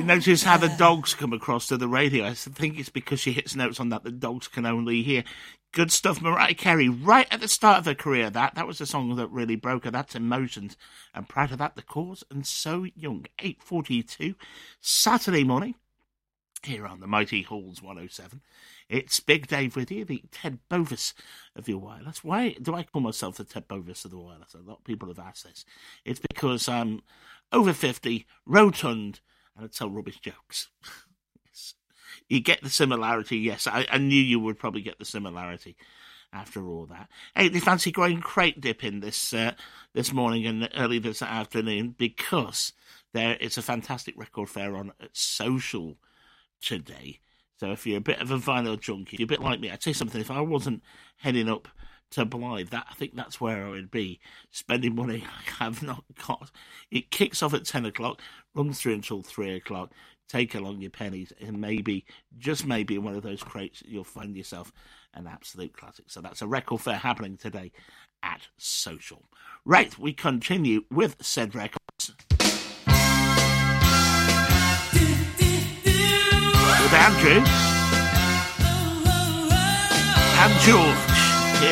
You notice how the dogs come across to the radio. I think it's because she hits notes on that the dogs can only hear. Good stuff, Mariah Carey, right at the start of her career. That was the song that really broke her. That's Emotions. And prior to that, The Cause and So Young. 8:42, Saturday morning, here on the Mighty Halls 107. It's Big Dave with you, the Ted Bovis of your wireless. Why do I call myself the Ted Bovis of the wireless? A lot of people have asked this. It's because I'm over 50, rotund, and I tell rubbish jokes. Yes. You get the similarity, yes. I knew you would probably get the similarity after all that. Hey, do you fancy going crate dipping this morning and early this afternoon? Because there is a fantastic record fair on at Social today. So if you're a bit of a vinyl junkie, you're a bit like me, I'd say something, if I wasn't heading up to Blythe, I think that's where I would be, spending money I have not got. It kicks off at 10 o'clock, runs through until 3 o'clock. Take along your pennies, and maybe, just maybe, in one of those crates, you'll find yourself an absolute classic. So that's a record fair happening today at Social. Right, we continue with said records. With Andrew and Jules.